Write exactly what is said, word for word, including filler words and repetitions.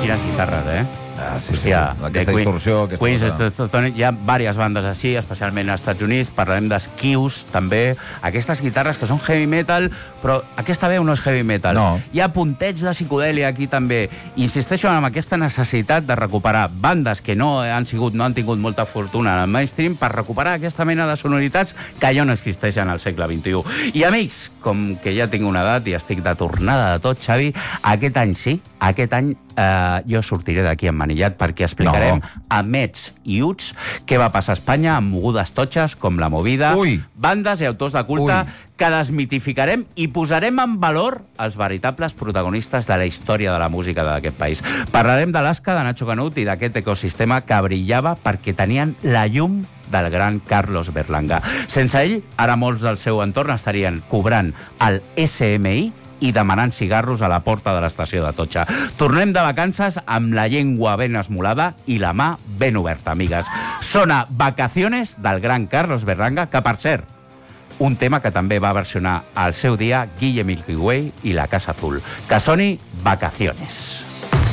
quines guitarres, eh? Ah, sí, Hòstia, sí. Aquesta distorsió, aquesta Queens, cosa. hi ha diverses bandes així, especialment als Estats Units. Parlarem d'Skius, també. Aquestes guitarres que són heavy metal, però aquesta veu no és heavy metal. No. Hi ha puntets de psicodèlia aquí també. Insisteixo en aquesta necessitat de recuperar bandes que no han sigut, no han tingut molta fortuna en el mainstream per recuperar aquesta mena de sonoritats que ja no existeixen al segle vint-i-u. I amics, com que ja tinc una edat i estic de tornada de tot, Xavi, aquest any sí, aquest any eh, jo sortiré d'aquí emmanillat perquè explicarem no. a Mets i Uts què va passar a Espanya amb mogudes totxes com La Movida, Ui. bandes i autors de culte Ui. que desmitificarem i posarem en valor els veritables protagonistes de la història de la música d'aquest país. Parlarem de l'Asca, de Nacho Canut i d'aquest ecosistema que brillava perquè tenien la llum del gran Carlos Berlanga. Sense ell, ara molts del seu entorn estarien cobrant el S M I i demanant cigarros a la porta de l'estació de Totxa. Tornem de vacances amb la llengua ben esmolada i la mà ben oberta, amigues. Sona Vacaciones del gran Carlos Berlanga, que, per cert, un tema que també va versionar al seu dia Guille Milky Way i la Casa Azul. Que soni Vacaciones.